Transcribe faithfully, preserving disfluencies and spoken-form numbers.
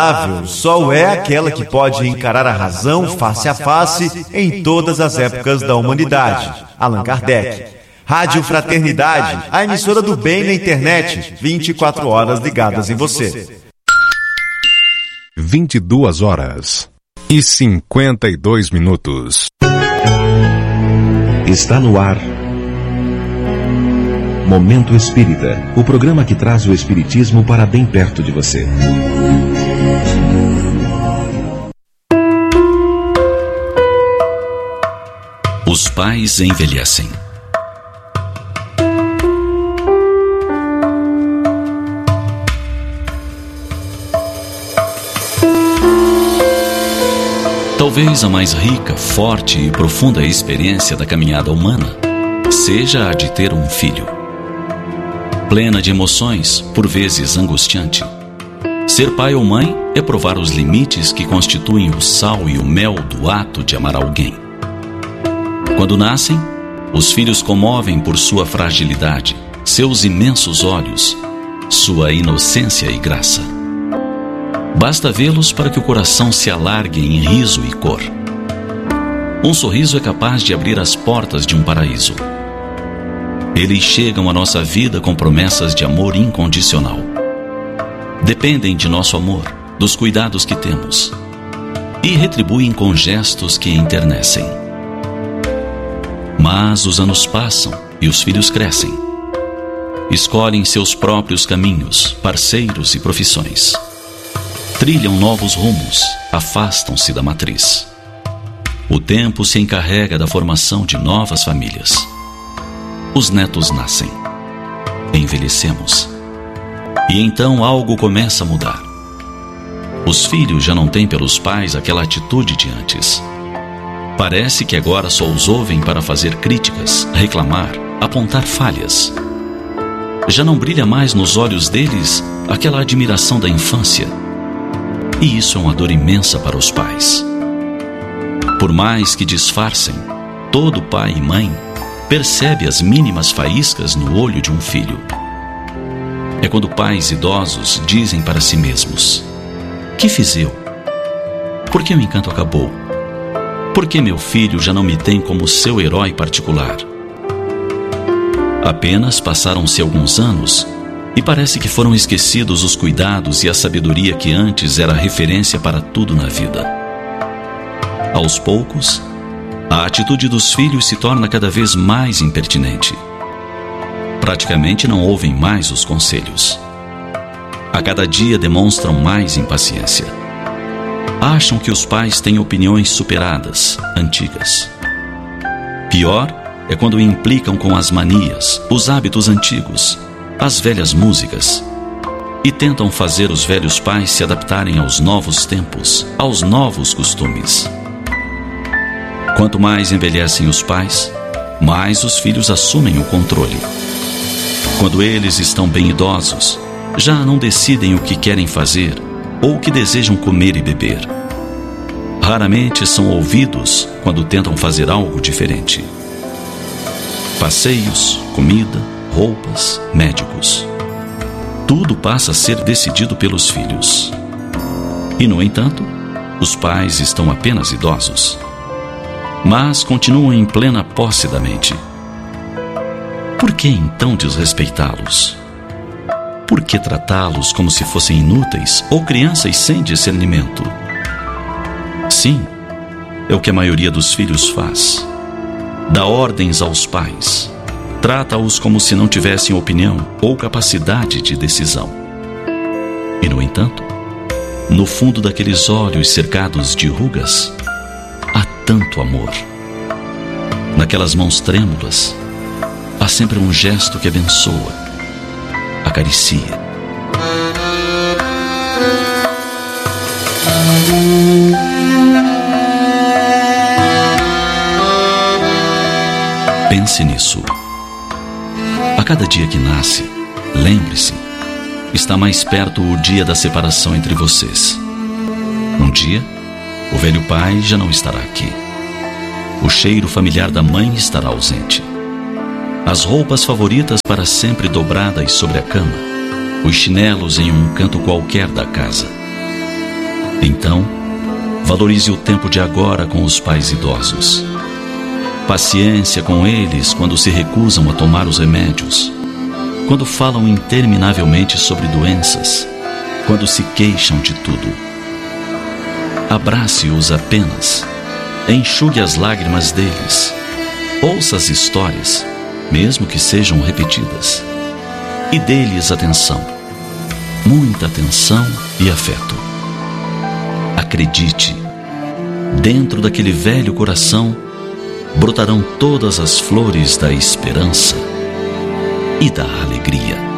Só é aquela que pode encarar a razão face a face em todas as épocas da humanidade. Allan Kardec. Rádio Fraternidade, a emissora do bem na internet, vinte e quatro horas ligadas em você. vinte e duas horas e cinquenta e dois minutos. Está no ar Momento Espírita, o programa que traz o espiritismo para bem perto de você. Os pais envelhecem. Talvez a mais rica, forte e profunda experiência da caminhada humana seja a de ter um filho. Plena de emoções, por vezes angustiante. Ser pai ou mãe é provar os limites que constituem o sal e o mel do ato de amar alguém. Quando nascem, os filhos comovem por sua fragilidade, seus imensos olhos, sua inocência e graça. Basta vê-los para que o coração se alargue em riso e cor. Um sorriso é capaz de abrir as portas de um paraíso. Eles chegam à nossa vida com promessas de amor incondicional. Dependem de nosso amor, dos cuidados que temos, e retribuem com gestos que enternecem. Mas os anos passam e os filhos crescem. Escolhem seus próprios caminhos, parceiros e profissões. Trilham novos rumos, afastam-se da matriz. O tempo se encarrega da formação de novas famílias. Os netos nascem. Envelhecemos. E então algo começa a mudar. Os filhos já não têm pelos pais aquela atitude de antes. Parece que agora só os ouvem para fazer críticas, reclamar, apontar falhas. Já não brilha mais nos olhos deles aquela admiração da infância. E isso é uma dor imensa para os pais. Por mais que disfarcem, todo pai e mãe percebe as mínimas faíscas no olho de um filho. É quando pais idosos dizem para si mesmos: que fiz eu? Por que o encanto acabou? Por que meu filho já não me tem como seu herói particular? Apenas passaram-se alguns anos e parece que foram esquecidos os cuidados e a sabedoria que antes era referência para tudo na vida. Aos poucos, a atitude dos filhos se torna cada vez mais impertinente. Praticamente não ouvem mais os conselhos. A cada dia demonstram mais impaciência. Acham que os pais têm opiniões superadas, antigas. Pior é quando implicam com as manias, os hábitos antigos, as velhas músicas, e tentam fazer os velhos pais se adaptarem aos novos tempos, aos novos costumes. Quanto mais envelhecem os pais, mais os filhos assumem o controle. Quando eles estão bem idosos, já não decidem o que querem fazer ou o que desejam comer e beber. Raramente são ouvidos quando tentam fazer algo diferente. Passeios, comida, roupas, médicos. Tudo passa a ser decidido pelos filhos. E, no entanto, os pais estão apenas idosos, mas continuam em plena posse da mente. Por que então desrespeitá-los? Por que tratá-los como se fossem inúteis ou crianças sem discernimento? Sim, é o que a maioria dos filhos faz. Dá ordens aos pais. Trata-os como se não tivessem opinião ou capacidade de decisão. E, no entanto, no fundo daqueles olhos cercados de rugas, há tanto amor. Naquelas mãos trêmulas, há sempre um gesto que abençoa, acaricia. Pense nisso. A cada dia que nasce, lembre-se, está mais perto o dia da separação entre vocês. Um dia, o velho pai já não estará aqui. O cheiro familiar da mãe estará ausente. As roupas favoritas para sempre dobradas sobre a cama, os chinelos em um canto qualquer da casa. Então, valorize o tempo de agora com os pais idosos. Paciência com eles quando se recusam a tomar os remédios, quando falam interminavelmente sobre doenças, quando se queixam de tudo. Abrace-os apenas, enxugue as lágrimas deles, ouça as histórias, mesmo que sejam repetidas, e dê-lhes atenção, muita atenção e afeto. Acredite, dentro daquele velho coração brotarão todas as flores da esperança e da alegria.